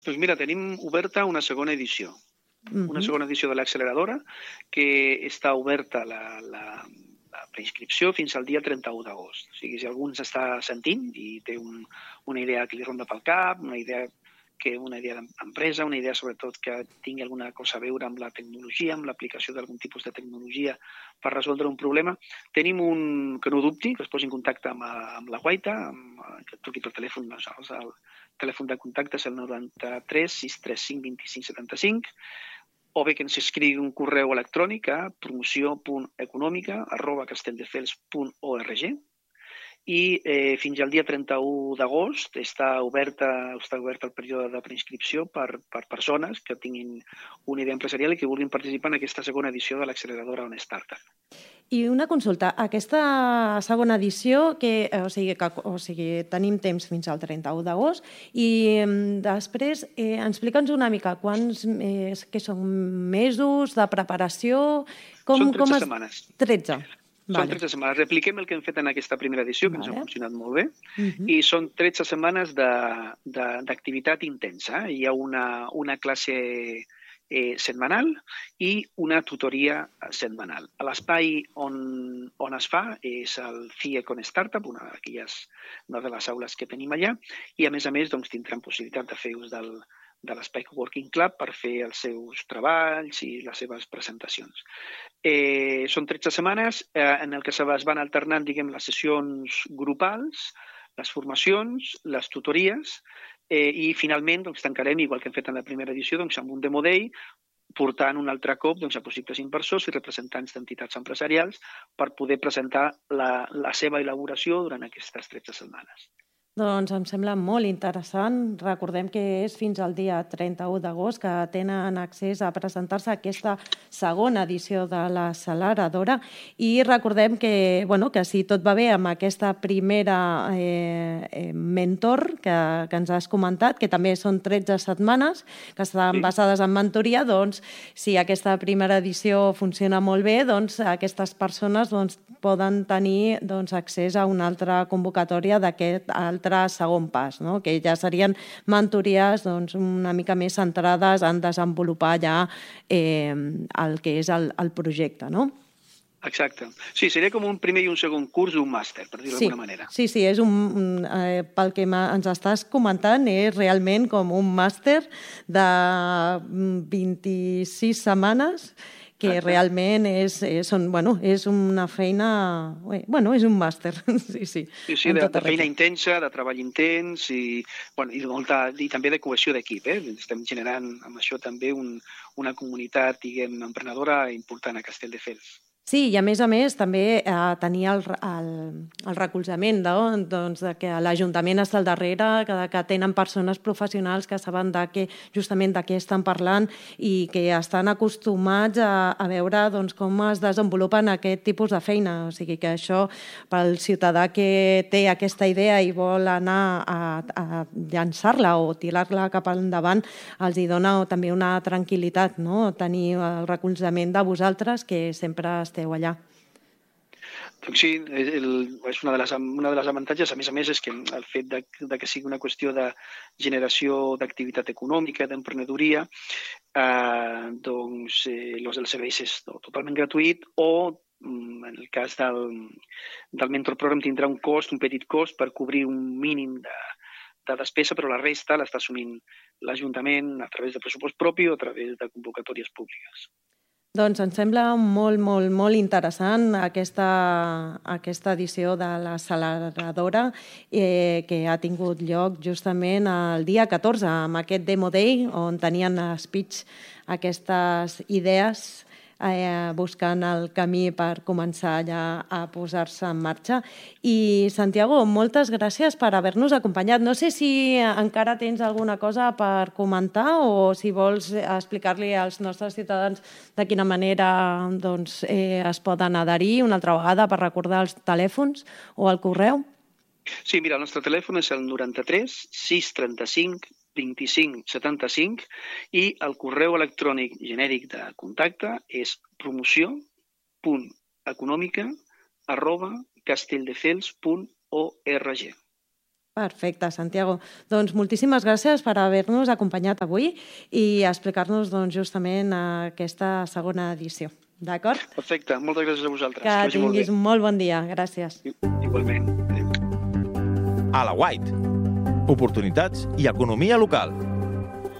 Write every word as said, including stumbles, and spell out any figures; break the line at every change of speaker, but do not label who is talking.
Doncs mira, tenim oberta una segona edició. Una segona edició de l'acceleradora que està oberta la, la, la preinscripció fins al dia trenta-u d'agost. O sigui, si algú ens està sentint i té un, una idea que li ronda pel cap, una idea que una idea d'empresa, una idea sobretot que tingui alguna cosa a veure amb la tecnologia, amb l'aplicació d'algun tipus de tecnologia per resoldre un problema, tenim un, que no dubti, que es posi en contacte amb, amb la Guaita, amb, que truqui per telèfon, el telèfon de contacte és el noranta-tres sis tres cinc vint-i-cinc setanta-cinc, o bé que ens escrigui un correu electrònic a promoció punt econòmica arroba castelldefels punt org i eh, fins al dia trenta-u d'agost està oberta, està oberta el període de preinscripció per, per persones que tinguin una idea empresarial i que vulguin participar en aquesta segona edició de l'acceleradora On Startup.
I una consulta, aquesta segona edició, que, o sigui, que o sigui, tenim temps fins al trenta-u d'agost i després eh, explica'ns una mica quants eh, que són mesos de preparació... Com,
són tretze
com es...
setmanes.
tretze.
Són tretze setmanes. Repliquem el que hem fet en aquesta primera edició, que ens ha funcionat molt bé, i són tretze setmanes d'activitat intensa. Hi ha una, una classe eh, setmanal i una tutoria setmanal. L'espai on, on es fa és el C I E C On Startup, una, una de les aules que tenim allà, i a més a més doncs, tindran possibilitat de fer ús del, de l'Espai Coworking Club per fer els seus treballs i les seves presentacions. Eh, són tretze setmanes eh, en el que es van alternant diguem, les sessions grupals, les formacions, les tutories eh, i finalment doncs, tancarem, igual que hem fet en la primera edició, doncs, amb un Demo Day portant un altre cop doncs, a possibles inversors i representants d'entitats empresarials per poder presentar la, la seva elaboració durant aquestes tretze setmanes.
Doncs em sembla molt interessant. Recordem que és fins al dia trenta-u d'agost que tenen accés a presentar-se a aquesta segona edició de l'acceleradora i recordem que, bueno, que si tot va bé amb aquesta primera eh, eh, mentor que, que ens has comentat, que també són tretze setmanes, que estan sí. basades en mentoria, doncs si aquesta primera edició funciona molt bé, doncs aquestes persones doncs, poden tenir doncs, accés a una altra convocatòria d'aquest altre segon pas, no? Que ja serien mentories doncs, una mica més centrades en desenvolupar ja eh, el que és el, el projecte, no?
Exacte. Sí, seria com un primer i un segon curs d'un màster, per dir-ho
sí,
d'alguna manera.
Sí, sí, és un, eh, pel que ens estàs comentant, és realment com un màster de vint-i-sis setmanes que Exacte. realment és, és, són, bueno, és una feina... Bueno, és un màster, sí, sí.
Sí, sí, de, de feina intensa, de treball intens i, bueno, i, molta, i també de cohesió d'equip. Eh? Estem generant amb això també un, una comunitat, diguem, emprenedora important a Castelldefels.
Sí, i a més a més també eh, tenir el, el, el recolzament no? doncs, de que l'Ajuntament està al darrere, que, que tenen persones professionals que saben de que, justament de què estan parlant i que estan acostumats a, a veure doncs, com es desenvolupen aquest tipus de feina. O sigui que això, pel ciutadà que té aquesta idea i vol anar a, a llançar-la o tirar-la cap endavant, els hi dona també una tranquil·litat, no? Tenir el recolzament de vosaltres que sempre esteu allà.
Doncs sí, el, és una de, les, una de les avantatges, a més a més, és que el fet de, de que sigui una qüestió de generació d'activitat econòmica, d'emprenedoria, eh, doncs eh, el servei és totalment gratuït o en el cas del, del Mentor Program tindrà un cost, un petit cost per cobrir un mínim de, de despesa, però la resta l'està assumint l'Ajuntament a través de pressupost propi o a través de convocatòries públiques.
Doncs em sembla molt, molt, molt interessant aquesta, aquesta edició de l'acceleradora eh, que ha tingut lloc justament el dia catorze, amb aquest Demo Day, on tenien speech aquestes idees eh, buscant el camí per començar ja a posar-se en marxa. I, Santiago, moltes gràcies per haver-nos acompanyat. No sé si encara tens alguna cosa per comentar o si vols explicar-li als nostres ciutadans de quina manera doncs, eh, es poden adherir una altra vegada per recordar els telèfons o el correu.
Sí, mira, el nostre telèfon és el noranta-tres sis trenta-cinc vint-i-cinc setanta-cinc i el correu electrònic genèric de contacte és promoció punt econòmica arroba castelldefels punt org.
Perfecte, Santiago. Doncs moltíssimes gràcies per haver-nos acompanyat avui i explicar-nos doncs, justament aquesta segona edició. D'acord?
Perfecte, moltes gràcies a vosaltres.
Que tinguis molt, molt bon dia. Gràcies.
Igualment. Adéu.
A la White. Oportunitats i economia local.